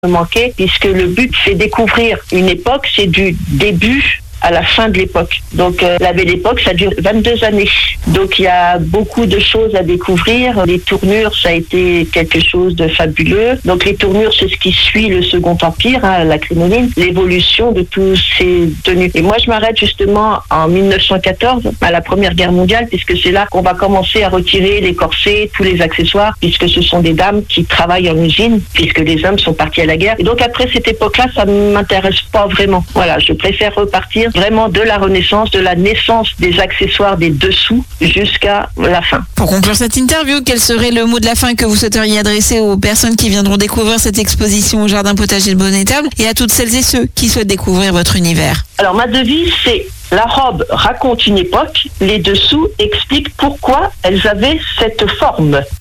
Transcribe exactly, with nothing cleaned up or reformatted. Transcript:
manquait, puisque le but, c'est découvrir une époque, c'est du début à la fin de l'époque. Donc euh, la belle époque, ça dure vingt-deux années. Donc il y a beaucoup de choses à découvrir. Les tournures, ça a été quelque chose de fabuleux. Donc les tournures, c'est ce qui suit le Second Empire, hein, la crinoline, l'évolution de tous ces tenues. Et moi, je m'arrête justement en mille neuf cent quatorze, à la Première Guerre mondiale, puisque c'est là qu'on va commencer à retirer les corsets, tous les accessoires, puisque ce sont des dames qui travaillent en usine, puisque les hommes sont partis à la guerre. Et donc après cette époque-là, ça ne m'intéresse pas vraiment. Voilà, je préfère repartir vraiment de la Renaissance, de la naissance des accessoires des dessous jusqu'à la fin. Pour conclure cette interview, quel serait le mot de la fin que vous souhaiteriez adresser aux personnes qui viendront découvrir cette exposition au Jardin Potager de Bonne-Étable et à toutes celles et ceux qui souhaitent découvrir votre univers? Alors ma devise, c'est: la robe raconte une époque, les dessous expliquent pourquoi elles avaient cette forme.